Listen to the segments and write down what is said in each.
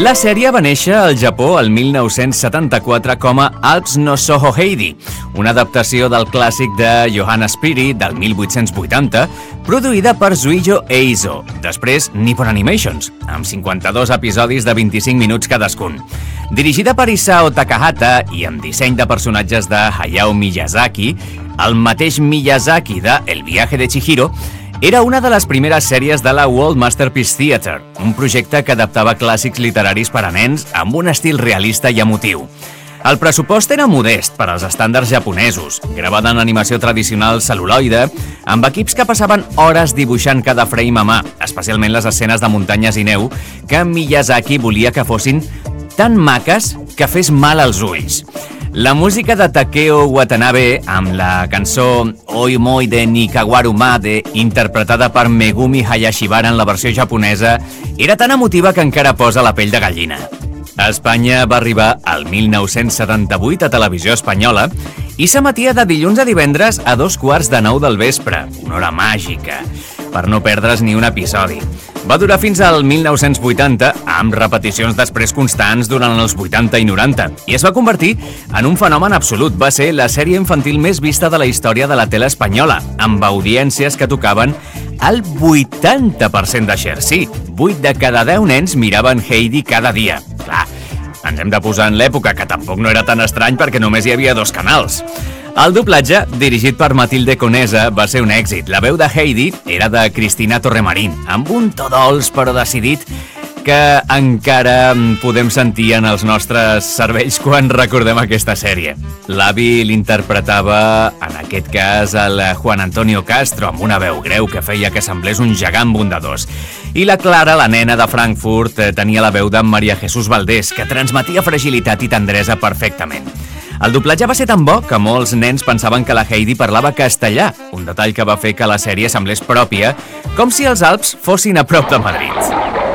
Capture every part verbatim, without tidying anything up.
La sèrie va néixer al Japó el mil nou-cents setanta-quatre com a Alps no Soho Heidi, una adaptació del clàssic de Johanna Spiri del mil vuit-cents vuitanta, produïda per Zuijo Eizo, després Nippon Animations, amb cinquanta-dos episodis de vint-i-cinc minuts cadascun. Dirigida per Isao Takahata i amb disseny de personatges de Hayao Miyazaki, el mateix Miyazaki de El viaje de Chihiro, era una de les primeres sèries de la World Masterpiece Theatre, un projecte que adaptava clàssics literaris per a nens amb un estil realista i emotiu. El pressupost era modest per als estàndards japonesos, gravada en animació tradicional cel·luloide, amb equips que passaven hores dibuixant cada frame a mà, especialment les escenes de muntanyes i neu, que Miyazaki volia que fossin tan maques que fes mal als ulls. La música de Takeo Watanabe, amb la cançó Oi Moi de Nikawaru Made, interpretada per Megumi Hayashibara en la versió japonesa, era tan emotiva que encara posa la pell de gallina. A Espanya va arribar al mil nou-cents setanta-vuit a Televisió Espanyola i s'emetia de dilluns a divendres a dos quarts de nou del vespre, una hora màgica, per no perdre's ni un episodi. Va durar fins al mil nou-cents vuitanta, amb repeticions després constants durant els vuitanta i noranta, i es va convertir en un fenomen absolut. Va ser la sèrie infantil més vista de la història de la tele espanyola, amb audiències que tocaven el vuitanta per cent de share. Sí, vuit de cada deu nens miraven Heidi cada dia. Clar, ens hem de posar en l'època, que tampoc no era tan estrany perquè només hi havia dos canals. El doblatge, dirigit per Matilde Conesa, va ser un èxit. La veu de Heidi era de Cristina Torremarín, amb un to dolç però decidit que encara podem sentir en els nostres cervells quan recordem aquesta sèrie. L'avi l'interpretava, en aquest cas, el Juan Antonio Castro, amb una veu greu que feia que semblés un gegant bondadós. I la Clara, la nena de Frankfurt, tenia la veu de María Jesús Valdés, que transmetia fragilitat i tendresa perfectament. El doblatge va ser tan bo que molts nens pensaven que la Heidi parlava castellà, un detall que va fer que la sèrie semblés pròpia, com si els Alps fossin a prop de Madrid.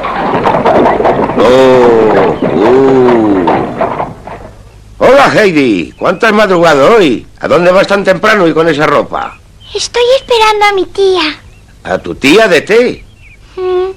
Oh, uh. Hola, Heidi. ¿Cuánto has madrugado hoy? ¿A dónde vas tan temprano y con esa ropa? Estoy esperando a mi tía. ¿A tu tía de té? Mm.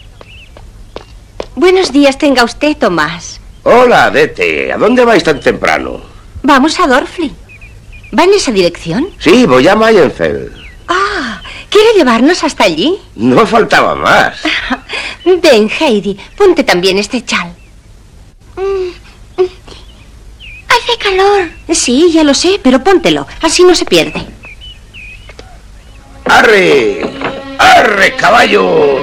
Buenos días tenga usted, Tomás. Hola, Dete. ¿A dónde vais tan temprano? Vamos a Dorfli. ¿Va en esa dirección? Sí, voy a Mayenfeld. Ah, ¿quiere llevarnos hasta allí? No faltaba más. Ven, Heidi, ponte también este chal. Mm. Hace calor. Sí, ya lo sé, pero póntelo, así no se pierde. ¡Arre! ¡Arre, caballo!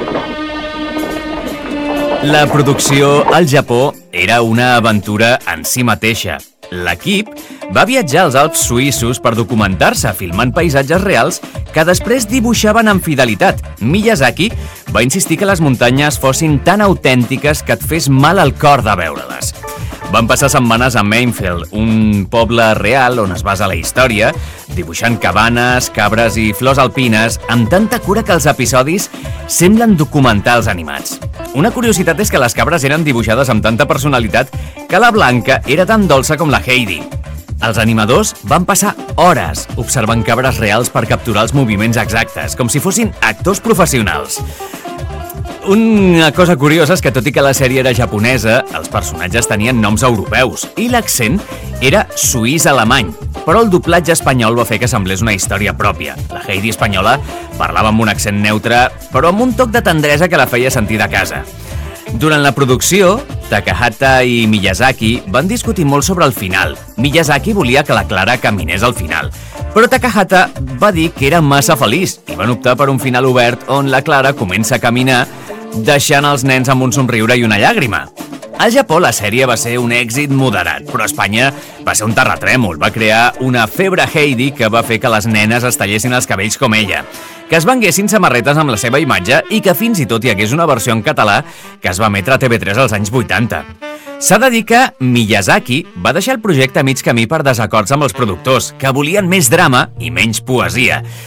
La producció al Japó era una aventura en si mateixa. L'equip va viatjar als Alps suïssos per documentar-se, filmant paisatges reals que després dibuixaven amb fidelitat. Miyazaki va insistir que les muntanyes fossin tan autèntiques que et fes mal al cor de veure-les. Van passar setmanes a Mainfield, un poble real on es basa la història, dibuixant cabanes, cabres i flors alpines, amb tanta cura que els episodis semblen documentals animats. Una curiositat és que les cabres eren dibuixades amb tanta personalitat que la Blanca era tan dolça com la Heidi. Els animadors van passar hores observant cabres reals per capturar els moviments exactes, com si fossin actors professionals. Una cosa curiosa és que, tot i que la sèrie era japonesa, els personatges tenien noms europeus i l'accent era suís-alemany, però el doblatge espanyol va fer que semblés una història pròpia. La Heidi espanyola parlava amb un accent neutre, però amb un toc de tendresa que la feia sentir de casa. Durant la producció, Takahata i Miyazaki van discutir molt sobre el final. Miyazaki volia que la Clara caminés al final, però Takahata va dir que era massa feliç i van optar per un final obert on la Clara comença a caminar deixant els nens amb un somriure i una llàgrima. Al Japó la sèrie va ser un èxit moderat, però a Espanya va ser un terratrèmol. Va crear una febre Heidi que va fer que les nenes es tallessin els cabells com ella, que es venguessin samarretes amb la seva imatge i que fins i tot hi hagués una versió en català que es va emetre a T V tres als anys vuitanta. S'ha de dir que Miyazaki va deixar el projecte a mig camí per desacords amb els productors, que volien més drama i menys poesia.